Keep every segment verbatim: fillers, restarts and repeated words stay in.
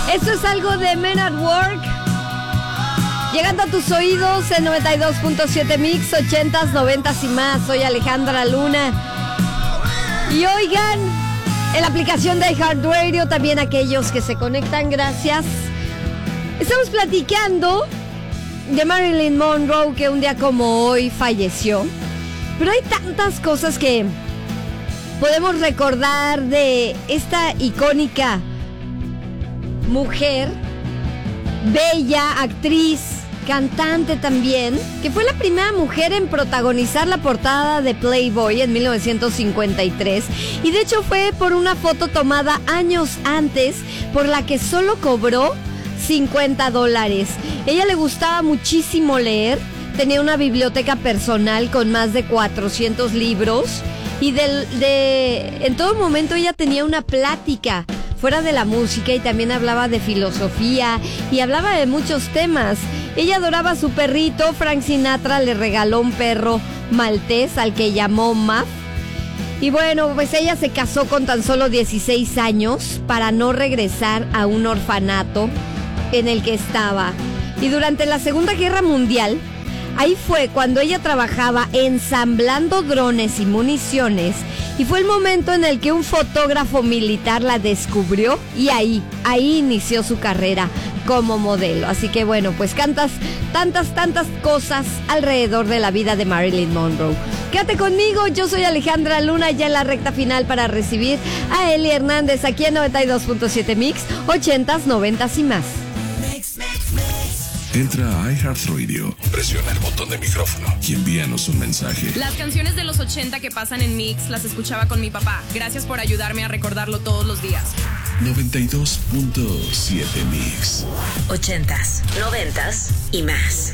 Esto es algo de Men at Work. Llegando a tus oídos en noventa y dos punto siete Mix, ochentas, noventas y más. Soy Alejandra Luna. Y oigan, en la aplicación de iHeartRadio, también aquellos que se conectan, gracias. Estamos platicando de Marilyn Monroe, que un día como hoy falleció. Pero hay tantas cosas que podemos recordar de esta icónica mujer, bella, actriz, cantante también, que fue la primera mujer en protagonizar la portada de Playboy en mil novecientos cincuenta y tres, y de hecho fue por una foto tomada años antes, por la que solo cobró cincuenta dólares. Ella le gustaba muchísimo leer, tenía una biblioteca personal con más de cuatrocientos libros, y de, de, en todo momento ella tenía una plática fuera de la música, y también hablaba de filosofía y hablaba de muchos temas. Ella adoraba a su perrito. Frank Sinatra le regaló un perro maltés al que llamó Muff. Y bueno, pues ella se casó con tan solo dieciséis años para no regresar a un orfanato en el que estaba. Y durante la Segunda Guerra Mundial, ahí fue cuando ella trabajaba ensamblando drones y municiones, y fue el momento en el que un fotógrafo militar la descubrió, y ahí, ahí inició su carrera como modelo. Así que bueno, pues tantas, tantas, tantas cosas alrededor de la vida de Marilyn Monroe. Quédate conmigo, yo soy Alejandra Luna, ya en la recta final para recibir a Eli Hernández aquí en noventa y dos punto siete Mix, ochentas, noventas y más. Entra a iHeartRadio, presiona el botón de micrófono y envíanos un mensaje. Las canciones de los ochenta que pasan en Mix las escuchaba con mi papá. Gracias por ayudarme a recordarlo todos los días. noventa y dos punto siete Mix. Ochentas, noventas y más.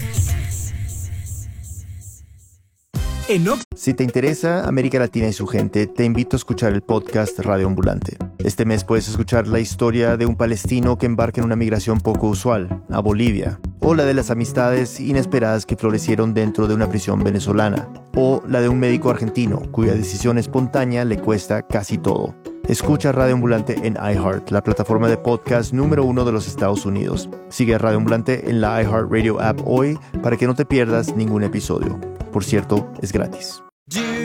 Si te interesa América Latina y su gente, te invito a escuchar el podcast Radio Ambulante. Este mes puedes escuchar la historia de un palestino que embarca en una migración poco usual, a Bolivia, o la de las amistades inesperadas que florecieron dentro de una prisión venezolana, o la de un médico argentino cuya decisión espontánea le cuesta casi todo. Escucha Radio Ambulante en iHeart, la plataforma de podcast número uno de los Estados Unidos. Sigue a Radio Ambulante en la iHeartRadio app hoy para que no te pierdas ningún episodio. Por cierto, es gratis.